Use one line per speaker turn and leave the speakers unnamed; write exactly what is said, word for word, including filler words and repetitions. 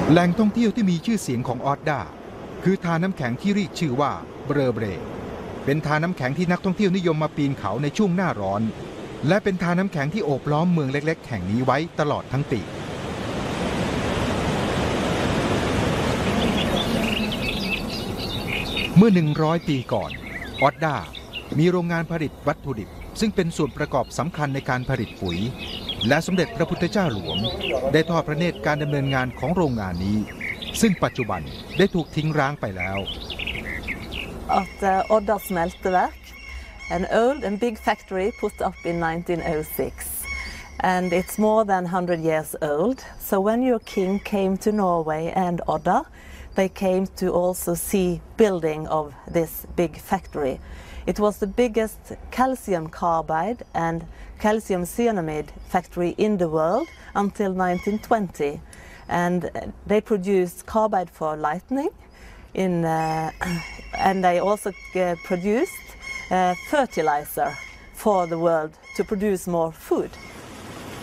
แหล่งท่องเที่ยวที่มีชื่อเสียงของออดดาคือทาน้ำแข็งที่เรียกชื่อว่าเบรเบรเป็นทาน้ำแข็งที่นักท่องเที่ยวนิยมมาปีนเขาในช่วงหน้าร้อนและเป็นทาน้ำแข็งที่โอบล้อมเมืองเล็กๆแห่งนี้ไว้ตลอดทั้งปีเมื่อหนึ่งร้อยปีก่อนออดดามีโรงงานผลิตวัตถุดิบซึ่งเป็นส่วนประกอบสำคัญในการผลิตปุ๋ยและสมเด็จพระพุทธเจ้าหลวงได้ทอดพระเนตรการดำเนินงานของโรงงานนี้ซึ่งปัจจุบันได้ถูกทิ้งร้างไปแล้ว
At uh, Odda Smelteverk, an old and big factory put up in nineteen oh six, and it's more than one hundred years old. So when your king came to Norway and Odda, they came to also see building of this big factory. It was the biggest calcium carbide and calcium cyanamide factory in the world until nineteen twenty, and they produced carbide for lighting, in, uh, and they also uh, produced uh, fertilizer for the world to produce more food.